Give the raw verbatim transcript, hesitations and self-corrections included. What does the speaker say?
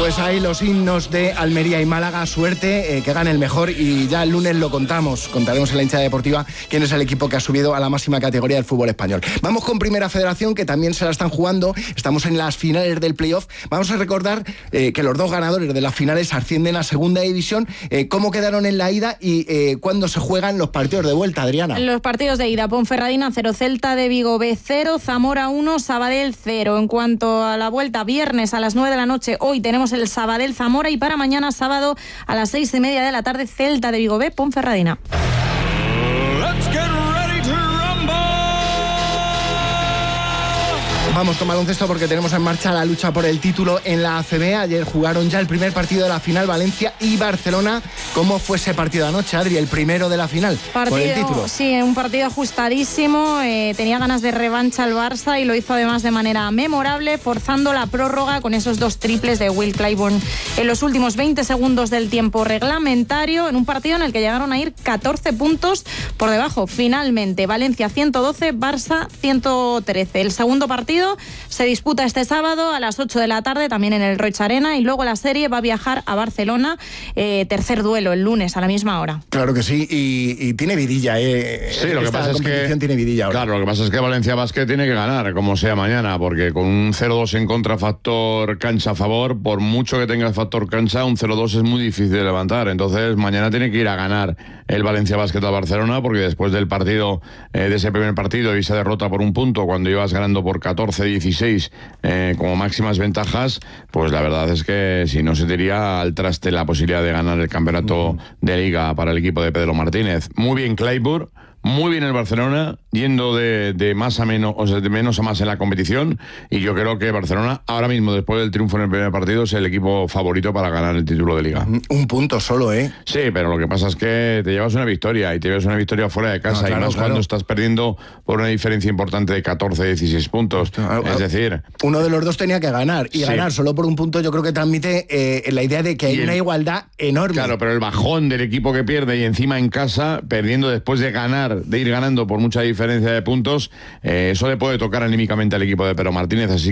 Pues ahí los himnos de Almería y Málaga, suerte, eh, que gane el mejor, y ya el lunes lo contamos, contaremos en la hinchada deportiva quién es el equipo que ha subido a la máxima categoría del fútbol español. Vamos con Primera Federación, que también se la están jugando, estamos en las finales del playoff. Vamos a recordar eh, que los dos ganadores de las finales ascienden a Segunda División. Eh, ¿Cómo quedaron en la ida y eh, cuándo se juegan los partidos de vuelta, Adriana? Los partidos de ida: Ponferradina cero, Celta de Vigo B cero, Zamora uno, Sabadell cero. En cuanto a la vuelta, viernes a las nueve de la noche, hoy tenemos el Sabadell Zamora, y para mañana sábado a las seis y media de la tarde, Celta de Vigo B, Ponferradina. Vamos con baloncesto porque tenemos en marcha la lucha por el título en la A C B. Ayer jugaron ya el primer partido de la final, Valencia y Barcelona. ¿Cómo fue ese partido de anoche, Adri? El primero de la final, partido, por el título. Sí, un partido ajustadísimo. Eh, tenía ganas de revancha el Barça y lo hizo además de manera memorable, forzando la prórroga con esos dos triples de Will Clyburn en los últimos veinte segundos del tiempo reglamentario, en un partido en el que llegaron a ir catorce puntos por debajo. Finalmente, Valencia ciento doce, Barça ciento trece. El segundo partido se disputa este sábado a las ocho de la tarde, también en el Roig Arena, y luego la serie va a viajar a Barcelona, eh, tercer duelo el lunes a la misma hora. Claro que sí, y, y tiene vidilla, eh. Sí, lo que Esta pasa es que tiene vidilla ahora. Claro, lo que pasa es que Valencia Basket tiene que ganar, como sea mañana, porque con un cero dos en contra, factor cancha a favor, por mucho que tenga el factor cancha, un cero dos es muy difícil de levantar. Entonces mañana tiene que ir a ganar el Valencia Basket a Barcelona, porque después del partido, eh, de ese primer partido y esa derrota por un punto, cuando ibas ganando por catorce dieciséis eh, como máximas ventajas, pues la verdad es que si no, se diría al traste la posibilidad de ganar el campeonato uh-huh. de Liga para el equipo de Pedro Martínez. Muy bien Clyburn, muy bien el Barcelona, yendo de, de más a menos, o sea, de menos a más en la competición, y yo creo que Barcelona ahora mismo, después del triunfo en el primer partido, es el equipo favorito para ganar el título de Liga. Un punto solo, ¿eh? Sí, pero lo que pasa es que te llevas una victoria, y te llevas una victoria fuera de casa, no, claro, y más claro. cuando estás perdiendo por una diferencia importante de catorce, dieciséis puntos. Claro, es decir, uno de los dos tenía que ganar, y sí. ganar solo por un punto yo creo que transmite eh, la idea de que hay el, una igualdad enorme. Claro, pero el bajón del equipo que pierde y encima en casa, perdiendo después de ganar, de ir ganando por mucha diferencia de puntos, eh, eso le puede tocar anímicamente al equipo de Pedro Martínez, así